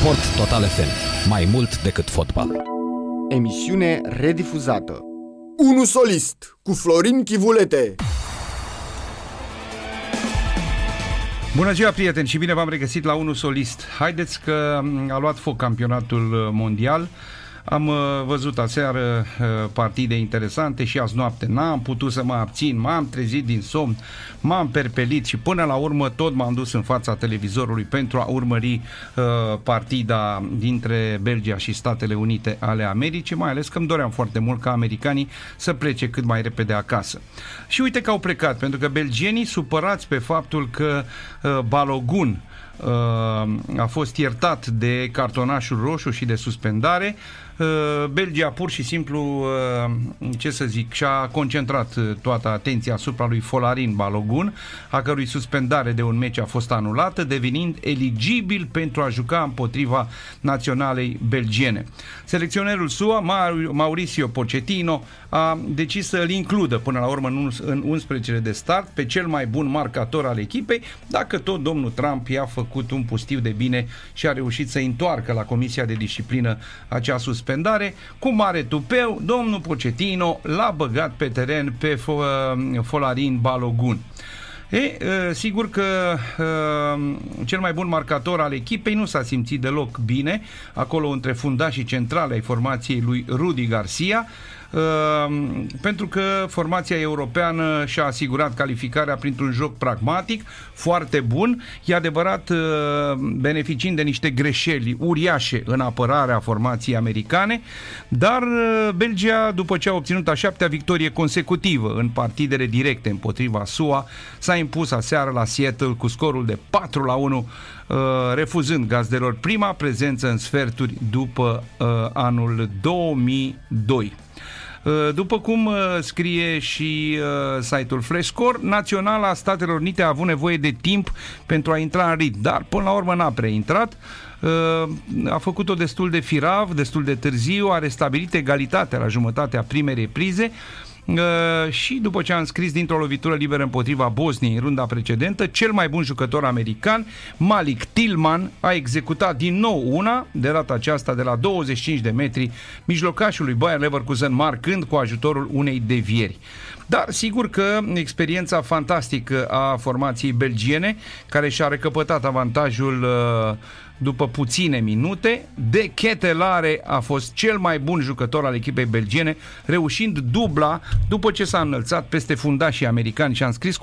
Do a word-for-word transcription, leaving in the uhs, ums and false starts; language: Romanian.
Sport Total F M. Mai mult decât fotbal. Emisiune redifuzată. Unu solist cu Florin Chivulete. Bună ziua, prieteni, și bine v-am regăsit la Unu Solist. Haideți că a luat foc campionatul mondial. Am văzut aseară partide interesante și azi noapte n-am putut să mă abțin, m-am trezit din somn, m-am perpelit și până la urmă tot m-am dus în fața televizorului pentru a urmări uh, partida dintre Belgia și Statele Unite ale Americii, mai ales că îmi doream foarte mult ca americanii să plece cât mai repede acasă. Și uite că au plecat, pentru că belgienii, supărați pe faptul că uh, Balogun a fost iertat de cartonașul roșu și de suspendare, Belgia pur și simplu, ce să zic, și-a concentrat toată atenția asupra lui Folarin Balogun, a cărui suspendare de un meci a fost anulată, devenind eligibil pentru a juca împotriva naționalei belgiene. Selecționerul S U A, Mauricio Pochettino, a decis să îl includă până la urmă în unsprezecele de start pe cel mai bun marcator al echipei, dacă tot domnul Trump i-a făcut un pustiu de bine și a reușit să întoarcă la Comisia de Disciplină acea suspendare. Cu mare tupeu, domnul Pochettino l-a băgat pe teren pe Folarin Balogun. E, sigur că cel mai bun marcator al echipei nu s-a simțit deloc bine acolo între fundașii centrale ai formației lui Rudi Garcia, pentru că formația europeană și-a asigurat calificarea printr-un joc pragmatic foarte bun, e adevărat, beneficiind de niște greșeli uriașe în apărarea formației americane, dar Belgia, după ce a obținut a șaptea victorie consecutivă în partidele directe împotriva S U A, s-a impus aseară la Seattle cu scorul de patru la unu, refuzând gazdelor prima prezență în sferturi după anul două mii doi. După cum scrie și site-ul Flashscore, Naționala Statelor Unite a avut nevoie de timp pentru a intra în ritm, dar până la urmă n-a prea intrat. A făcut-o destul de firav, destul de târziu, a restabilit egalitatea la jumătatea primei reprize. Uh, și după ce a înscris dintr-o lovitură liberă împotriva Bosniei în runda precedentă, cel mai bun jucător american, Malik Tillman, a executat din nou una, de data aceasta de la douăzeci și cinci de metri, mijlocașul lui Bayer Leverkusen marcând cu ajutorul unei devieri. Dar sigur că experiența fantastică a formației belgiene, care și-a recăpătat avantajul uh, după puține minute, De Ketelaere a fost cel mai bun jucător al echipei belgiene, reușind dubla după ce s-a înălțat peste fundașii americani și a înscris